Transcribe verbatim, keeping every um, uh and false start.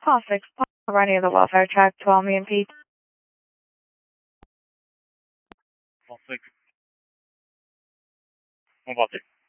Call six, running of the welfare track, twelve me and Pete. Call six. What about it?